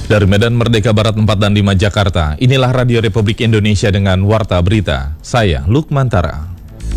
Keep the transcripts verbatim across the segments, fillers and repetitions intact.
Dari Medan Merdeka Barat empat dan lima Jakarta, inilah Radio Republik Indonesia dengan Warta Berita. Saya Lukman Tara.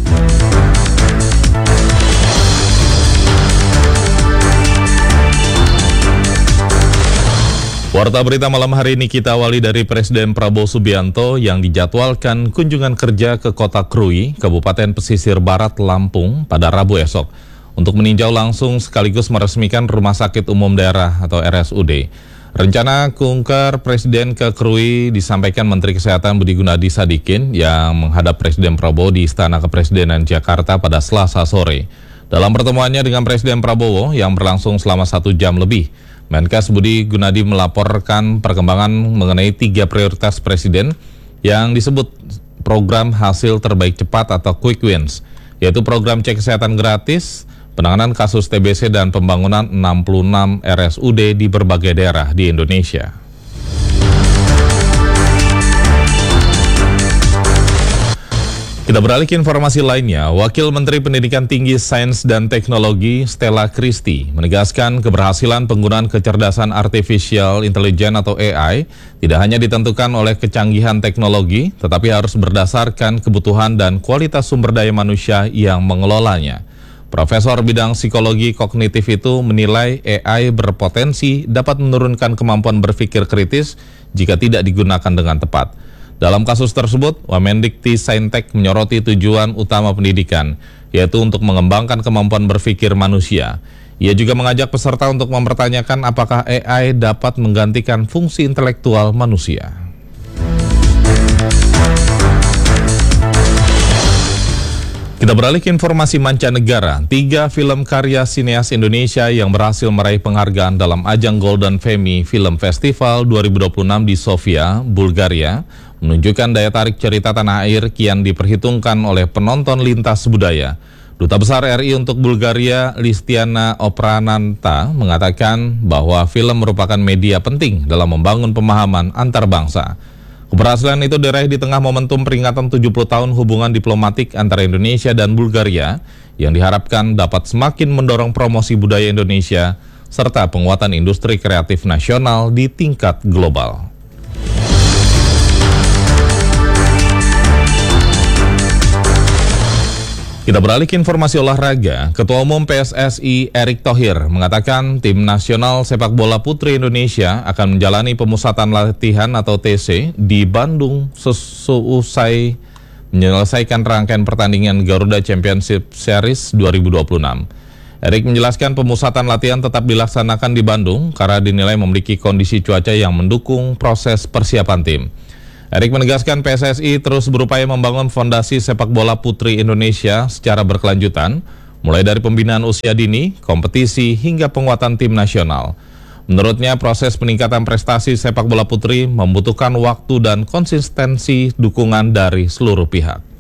Warta Berita malam hari ini kita awali dari Presiden Prabowo Subianto yang dijadwalkan kunjungan kerja ke Kota Krui, Kabupaten Pesisir Barat, Lampung pada Rabu esok untuk meninjau langsung sekaligus meresmikan Rumah Sakit Umum Daerah atau R S U D. Rencana kunker Presiden ke Krui disampaikan Menteri Kesehatan Budi Gunadi Sadikin yang menghadap Presiden Prabowo di Istana Kepresidenan Jakarta pada Selasa sore. Dalam pertemuannya dengan Presiden Prabowo yang berlangsung selama satu jam lebih, Menkes Budi Gunadi melaporkan perkembangan mengenai tiga prioritas Presiden yang disebut program hasil terbaik cepat atau Quick Wins, yaitu program cek kesehatan gratis, penanganan kasus T B C, dan pembangunan enam puluh enam R S U D di berbagai daerah di Indonesia. Kita beralih ke informasi lainnya. Wakil Menteri Pendidikan Tinggi, Sains dan Teknologi Stella Christy menegaskan keberhasilan penggunaan kecerdasan artificial intelligence atau A I tidak hanya ditentukan oleh kecanggihan teknologi, tetapi harus berdasarkan kebutuhan dan kualitas sumber daya manusia yang mengelolanya. Profesor bidang psikologi kognitif itu menilai A I berpotensi dapat menurunkan kemampuan berpikir kritis jika tidak digunakan dengan tepat. Dalam kasus tersebut, Wamendikti Saintek menyoroti tujuan utama pendidikan, yaitu untuk mengembangkan kemampuan berpikir manusia. Ia juga mengajak peserta untuk mempertanyakan apakah A I dapat menggantikan fungsi intelektual manusia. Kita beralih ke informasi mancanegara. Tiga film karya sineas Indonesia yang berhasil meraih penghargaan dalam ajang Golden Femi Film Festival dua ribu dua puluh enam di Sofia, Bulgaria, menunjukkan daya tarik cerita tanah air kian diperhitungkan oleh penonton lintas budaya. Duta Besar R I untuk Bulgaria, Listiana Oprananta, mengatakan bahwa film merupakan media penting dalam membangun pemahaman antar bangsa. Keberhasilan itu diraih di tengah momentum peringatan tujuh puluh tahun hubungan diplomatik antara Indonesia dan Bulgaria yang diharapkan dapat semakin mendorong promosi budaya Indonesia serta penguatan industri kreatif nasional di tingkat global. Kita beralih ke informasi olahraga. Ketua Umum P S S I Erick Thohir mengatakan tim nasional sepak bola putri Indonesia akan menjalani pemusatan latihan atau T C di Bandung seusai menyelesaikan rangkaian pertandingan Garuda Championship Series dua ribu dua puluh enam. Erick menjelaskan pemusatan latihan tetap dilaksanakan di Bandung karena dinilai memiliki kondisi cuaca yang mendukung proses persiapan tim. Erick menegaskan P S S I terus berupaya membangun fondasi sepak bola putri Indonesia secara berkelanjutan, mulai dari pembinaan usia dini, kompetisi, hingga penguatan tim nasional. Menurutnya, proses peningkatan prestasi sepak bola putri membutuhkan waktu dan konsistensi dukungan dari seluruh pihak.